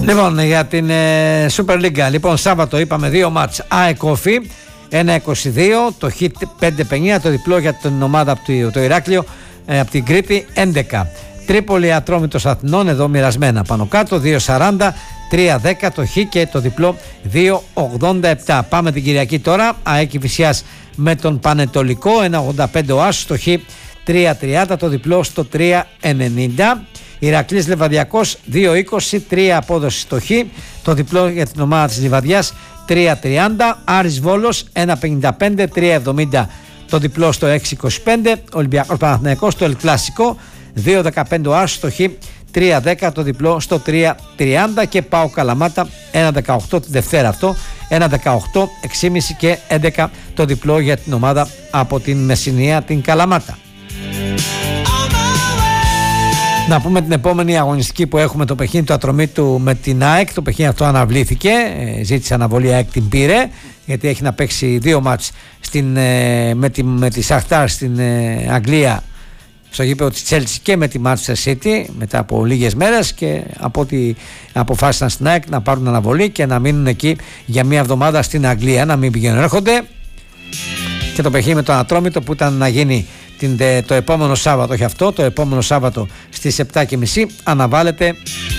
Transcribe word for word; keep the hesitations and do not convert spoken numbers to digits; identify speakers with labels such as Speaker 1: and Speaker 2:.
Speaker 1: Λοιπόν, για την ε, Super League, λοιπόν, Σάββατο είπαμε δύο μάτς. ΑΕΚ Όφη ένα είκοσι δύο, το Χ πέντε πενήντα, το διπλό για την ομάδα από το, το Ηράκλειο ε, από την Κρήτη έντεκα. Τρίπολη Ατρόμητος Αθηνών, εδώ μοιρασμένα πάνω κάτω, δύο σαράντα, τρία δέκα το Χ και το διπλό δύο ογδόντα επτά. Πάμε την Κυριακή τώρα. ΑΕΚ Κηφισιάς με τον Πανετολικό ένα ογδόντα πέντε ο Άσος, το Χ τρία τριάντα, το διπλό στο τρία ενενήντα. Ηρακλής Λεβαδιακός δύο είκοσι, τρία απόδοση στο Χ, το διπλό για την ομάδα της Λιβαδιάς τρία τριάντα. Άρης Βόλος ένα πενήντα πέντε, τρία εβδομήντα, το διπλό στο έξι είκοσι πέντε. Ολυμπιακός Παναθηναϊκός στο Ελ Κλάσικο δύο δεκαπέντε ο Άσος, το Χ τρία δέκα, το διπλό στο τρία τριάντα. Και πάω Καλαμάτα ένα δεκαοκτώ την Δευτέρα αυτό, ένα δεκαοκτώ, έξι και μισή και έντεκα το διπλό για την ομάδα από την Μεσσηνία, την Καλαμάτα. Να πούμε την επόμενη αγωνιστική που έχουμε, το παιχνίδι του Ατρομήτου με την ΑΕΚ. Το παιχνίδι αυτό αναβλήθηκε, ζήτησε αναβολή, η ΑΕΚ την πήρε, γιατί έχει να παίξει δύο μάτς στην, με, τη, με τη Σαχτάρ στην Αγγλία, στο γήπεδο της Chelsea, και με τη Manchester City μετά από λίγες μέρες, και από ό,τι αποφάσισαν στην ΑΕΚ να πάρουν αναβολή και να μείνουν εκεί για μία εβδομάδα στην Αγγλία, να μην πηγαίνουν έρχονται. Και το παιχνίδι με τον Ατρόμητο που ήταν να γίνει την, το επόμενο Σάββατο, όχι αυτό, το επόμενο Σάββατο στις επτά και μισή, αναβάλλεται